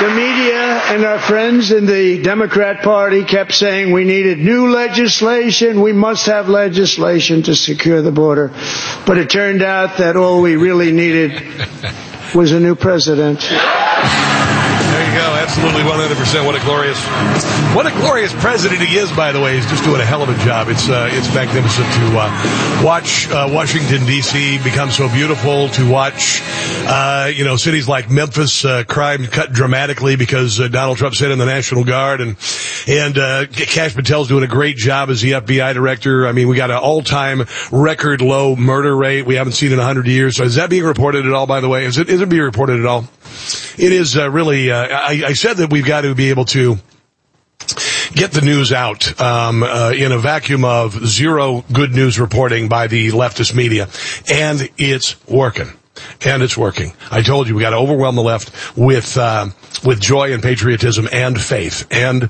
The media and our friends in the Democrat Party kept saying we needed new legislation. We must have legislation to secure the border. But it turned out that all we really needed was a new president. There you go. Absolutely 100%. What a glorious president he is, by the way. He's just doing a hell of a job. It's magnificent to watch Washington, D.C. become so beautiful, to watch, cities like Memphis, crime cut dramatically because Donald Trump sent in the National Guard, and Kash Patel's doing a great job as the FBI director. I mean, we got an all-time record low murder rate we haven't seen in 100 years. So is that being reported at all, by the way? Is it being reported at all? It is really, I said that we've got to be able to get the news out in a vacuum of zero good news reporting by the leftist media, and it's working. And it's working. I told you we got to overwhelm the left with joy and patriotism and faith. And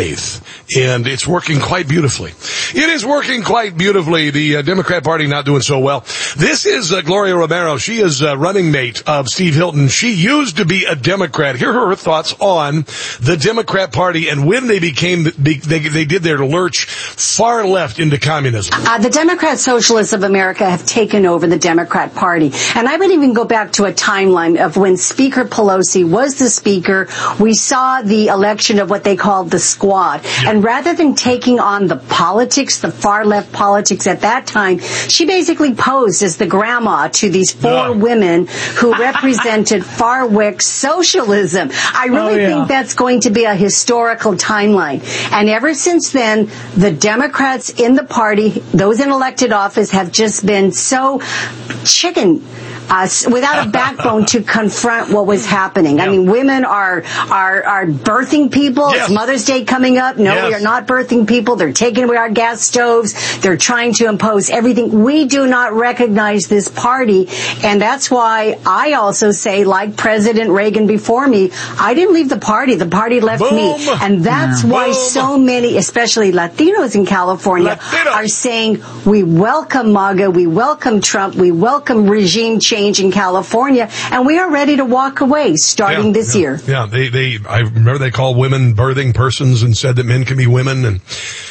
it's working quite beautifully. It is working quite beautifully. The Democrat Party not doing so well. This is Gloria Romero. She is running mate of Steve Hilton. She used to be a Democrat. Here are her thoughts on the Democrat Party and when they became, they did their lurch far left into communism. The Democrat Socialists of America have taken over the Democrat Party. And I would even go back to a timeline of when Speaker Pelosi was the speaker. We saw the election of what they called the squad. Yeah. And rather than taking on the politics, the far left politics at that time, she basically posed as the grandma to these four women who represented far right socialism. I really think that's going to be a historical timeline. And ever since then, the Democrats in the party, those in elected office, have just been so chicken without a backbone to confront what was happening. Yeah. I mean, women are birthing people. Yes. It's Mother's Day coming up. No, we are not birthing people. They're taking away our gas stoves. They're trying to impose everything. We do not recognize this party. And that's why I also say, like President Reagan before me, I didn't leave the party. The party left me. And that's why so many, especially Latinos in California, are saying, we welcome MAGA, we welcome Trump, we welcome regime change in California, and we are ready to walk away starting this year. Yeah, I remember they called women birthing persons and said that men can be women, and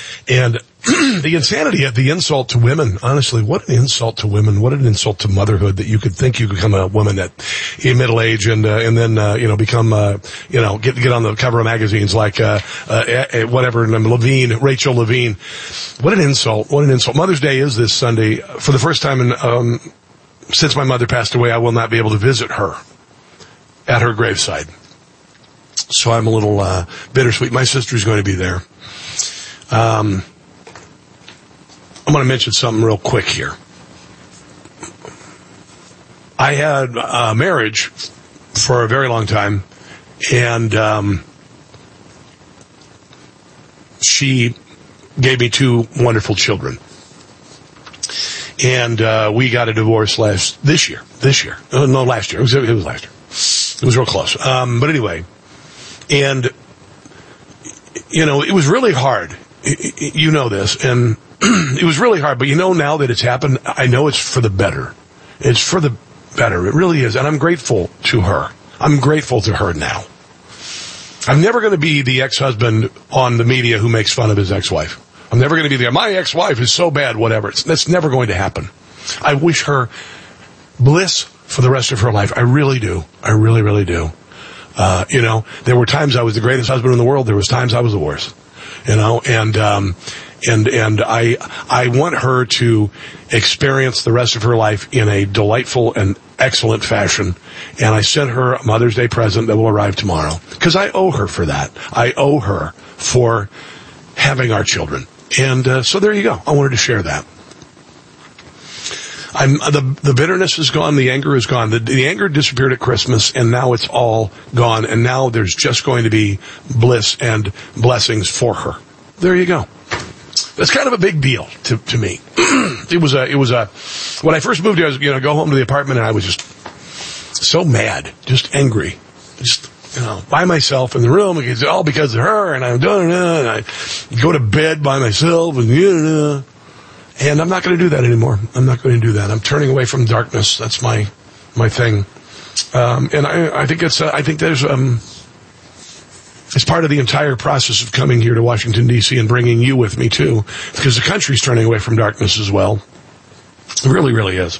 the insanity of the insult to women. Honestly, what an insult to women! What an insult to motherhood that you could think you could become a woman in middle age and then become get on the cover of magazines like whatever, Rachel Levine. What an insult! What an insult! Mother's Day is this Sunday. For the first time in since my mother passed away, I will not be able to visit her at her graveside. So I'm a little bittersweet. My sister's going to be there. I'm going to mention something real quick here. I had a marriage for a very long time, and she gave me two wonderful children. And we got a divorce last year. No, last year. It was last year. It was real close. But anyway, and it was really hard. You know this, and it was really hard. But now that it's happened, I know it's for the better. It's for the better. It really is, and I'm grateful to her. I'm grateful to her now. I'm never going to be the ex-husband on the media who makes fun of his ex-wife. I'm never going to be there. My ex-wife is so bad, whatever. That's never going to happen. I wish her bliss for the rest of her life. I really do. I really, really do. There were times I was the greatest husband in the world. There was times I was the worst. And I want her to experience the rest of her life in a delightful and excellent fashion. And I sent her a Mother's Day present that will arrive tomorrow. Because I owe her for that. I owe her for having our children. And so there you go. I wanted to share that. The bitterness is gone. The anger is gone. The anger disappeared at Christmas, and now it's all gone. And now there's just going to be bliss and blessings for her. There you go. That's kind of a big deal to me. It was when I first moved here, I was go home to the apartment, and I was just so mad, just angry, just by myself in the room. It's all because of her, and I'm doing it, and I go to bed by myself, and I'm not going to do that anymore. I'm not going to do that. I'm turning away from darkness. That's my thing. And I think there's It's part of the entire process of coming here to Washington, D.C. and bringing you with me, too, because the country's turning away from darkness as well. It really, really is.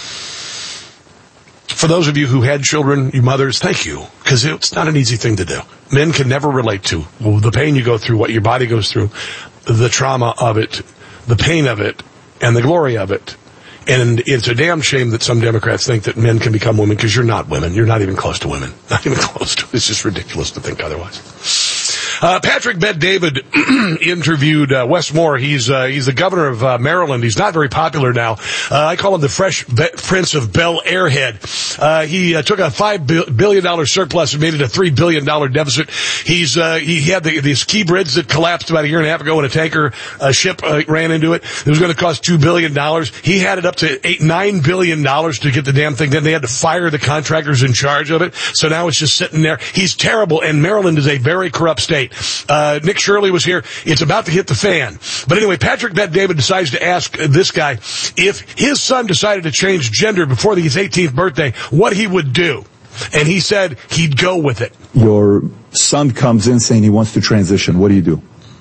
For those of you who had children, you mothers, thank you, because it's not an easy thing to do. Men can never relate to the pain you go through, what your body goes through, the trauma of it, the pain of it, and the glory of it. And it's a damn shame that some Democrats think that men can become women, because you're not women. You're not even close to women. Not even close to it. It's just ridiculous to think otherwise. Patrick Bet-David interviewed Wes Moore. He's the governor of Maryland. He's not very popular now. I call him the Fresh Prince of Bel Air head. He took a $5 billion surplus and made it a $3 billion deficit. He had the ski bridge that collapsed about a year and a half ago when a tanker ship ran into it. It was going to cost $2 billion. He had it up to $9 billion to get the damn thing. Then they had to fire the contractors in charge of it. So now it's just sitting there. He's terrible, and Maryland is a very corrupt state. Nick Shirley was here. It's about to hit the fan. But anyway, Patrick Bet-David decides to ask this guy if his son decided to change gender before his 18th birthday, what he would do. And he said he'd go with it. Your son comes in saying he wants to transition. What do you do?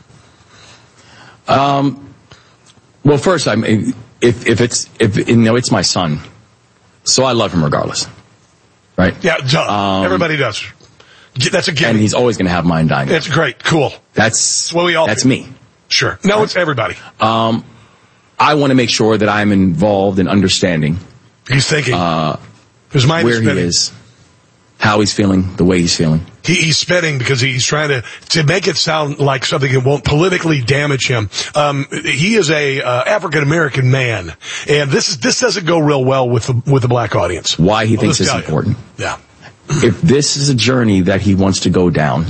Well, first, it's my son, so I love him regardless, right? Yeah, everybody does. That's a given. And he's always going to have my undying. That's great. Cool. That's what we all. That's do. me. Sure. No, it's everybody. I want to make sure that I'm involved in understanding. He's thinking. His mind where is spinning. He is, how he's feeling, the way he's feeling. He's spinning because he's trying to make it sound like something that won't politically damage him. He is a African American man, and this doesn't go real well with the black audience. Why he thinks it's important? Yeah. If this is a journey that he wants to go down,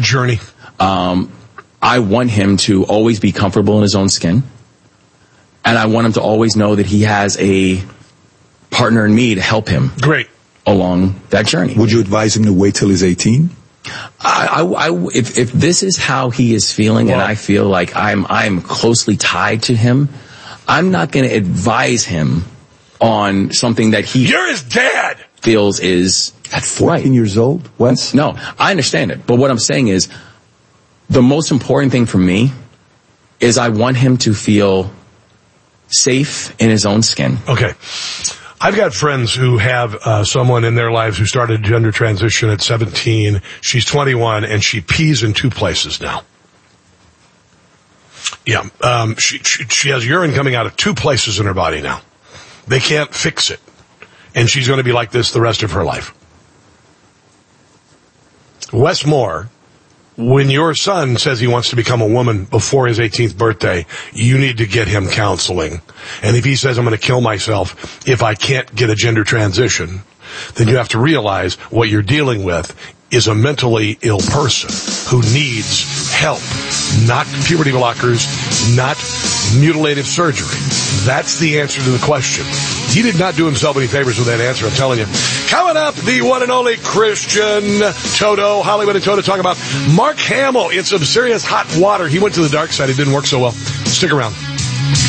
I want him to always be comfortable in his own skin, and I want him to always know that he has a partner in me to help him. Great. Along that journey. Would you advise him to wait till he's 18? If this is how he is feeling, and I feel like I'm closely tied to him, I'm not going to advise him on something that You're his dad! Feels is at 14 years old, Wes? No, I understand it. But what I'm saying is, the most important thing for me is I want him to feel safe in his own skin. Okay. I've got friends who have someone in their lives who started gender transition at 17. She's 21, and she pees in 2 places now. Yeah. She has urine coming out of 2 places in her body now. They can't fix it. And she's going to be like this the rest of her life. Wes Moore, when your son says he wants to become a woman before his 18th birthday, you need to get him counseling. And if he says, I'm going to kill myself if I can't get a gender transition, then you have to realize what you're dealing with is a mentally ill person who needs help, not puberty blockers, not mutilative surgery. That's the answer to the question. He did not do himself any favors with that answer, I'm telling you. Coming up, the one and only Christian Toto, Hollywood and Toto, talking about Mark Hamill in some serious hot water. He went to the dark side. It didn't work so well. Stick around.